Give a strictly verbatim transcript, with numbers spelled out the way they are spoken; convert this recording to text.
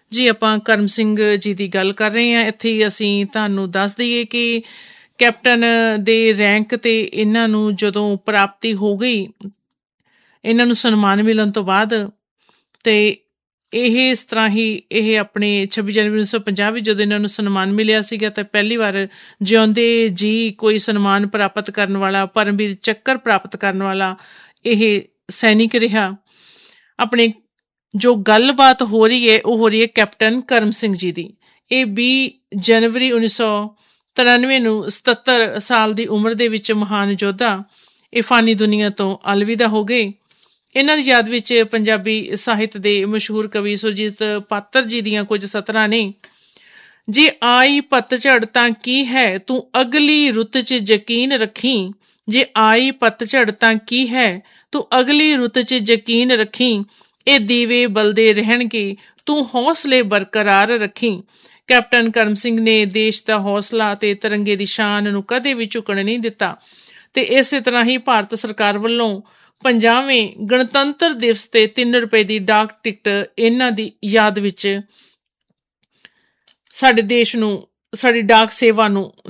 ਜੀ ਆਪਾਂ ਕਰਮ ਸਿੰਘ ਜੀ ਦੀ ਗੱਲ ਕਰ ਰਹੇ ਹਾਂ। ਇੱਥੇ ਹੀ ਅਸੀਂ ਤੁਹਾਨੂੰ ਦੱਸ ਦਈਏ ਕਿ ਕੈਪਟਨ ਦੇ ਰੈਂਕ 'ਤੇ ਇਹਨਾਂ ਨੂੰ ਜਦੋਂ ਪ੍ਰਾਪਤੀ ਹੋ ਗਈ, ਇਹਨਾਂ ਨੂੰ ਸਨਮਾਨ ਮਿਲਣ ਤੋਂ ਬਾਅਦ, ਅਤੇ ਇਹ ਇਸ ਤਰ੍ਹਾਂ ਹੀ ਇਹ ਆਪਣੇ ਛੱਬੀ ਜਨਵਰੀ ਉੱਨੀ ਸੌ ਪੰਜਾਹ ਵਿੱਚ ਜਦੋਂ ਇਹਨਾਂ ਨੂੰ ਸਨਮਾਨ ਮਿਲਿਆ ਸੀਗਾ ਤਾਂ ਪਹਿਲੀ ਵਾਰ ਜਿਉਂਦੇ ਜੀ ਕੋਈ ਸਨਮਾਨ ਪ੍ਰਾਪਤ ਕਰਨ ਵਾਲਾ, ਪਰਮਵੀਰ ਚੱਕਰ ਪ੍ਰਾਪਤ ਕਰਨ ਵਾਲਾ ਇਹ ਸੈਨਿਕ ਰਿਹਾ। ਆਪਣੇ ਜੋ ਗੱਲਬਾਤ ਹੋ ਰਹੀ ਹੈ ਉਹ ਹੋ ਰਹੀ ਹੈ ਕੈਪਟਨ ਕਰਮ ਸਿੰਘ ਜੀ ਦੀ। ਇਹ ਵੀਹ ਜਨਵਰੀ ਉੱਨੀ ਸੌ ਤਰਾਨਵੇਂ ਨੂੰ ਸਤੱਤਰ ਸਾਲ ਦੀ ਉਮਰ ਦੇ ਵਿੱਚ ਮਹਾਨ ਯੋਧਾ ਇਹ ਫਾਨੀ ਦੁਨੀਆ ਤੋਂ ਅਲਵਿਦਾ ਹੋ ਗਏ। ਇਹਨਾਂ ਦੀ ਯਾਦ ਵਿੱਚ ਪੰਜਾਬੀ ਸਾਹਿਤ ਦੇ ਮਸ਼ਹੂਰ ਕਵੀ ਸੁਰਜੀਤ ਪਾਤਰ ਜੀ ਦੀਆਂ ਕੁਝ ਸਤਰਾਂ ਨੇ। ਜੇ ਆਈ ਪਤਝੜ ਤਾਂ ਕੀ ਹੈ, ਤੂੰ ਅਗਲੀ ਰੁੱਤ 'ਚ ਯਕੀਨ ਰੱਖੀ। ਜੇ ਆਈ ਪਤਝੜ ਤਾਂ ਕੀ ਹੈ, ਤੂੰ ਅਗਲੀ ਰੁੱਤ 'ਚ ਯਕੀਨ ਰੱਖੀ। ਇਹ ਦੀਵੇ ਬਲਦੇ ਰਹਿਣਗੇ, ਤੂੰ ਹੌਸਲੇ ਬਰਕਰਾਰ ਰੱਖੀ। ਕੈਪਟਨ ਕਰਮ ਸਿੰਘ ਨੇ ਦੇਸ਼ ਦਾ ਹੌਸਲਾ ਅਤੇ ਤਿਰੰਗੇ ਦੀ ਸ਼ਾਨ ਨੂੰ ਕਦੇ ਵੀ ਝੁਕਣ ਨਹੀਂ ਦਿੱਤਾ। ਅਤੇ ਇਸੇ ਤਰ੍ਹਾਂ ਹੀ ਭਾਰਤ ਸਰਕਾਰ ਵੱਲੋਂ ਪੰਜਾਹਵੇਂ ਗਣਤੰਤਰ ਦਿਵਸ 'ਤੇ ਤਿੰਨ ਰੁਪਏ ਦੀ ਡਾਕ ਟਿਕਟ ਇਹਨਾਂ ਦੀ ਯਾਦ ਵਿੱਚ ਸਾਡੇ ਦੇਸ਼ ਨੂੰ, ਸਾਡੀ ਡਾਕ ਸੇਵਾ ਨੂੰ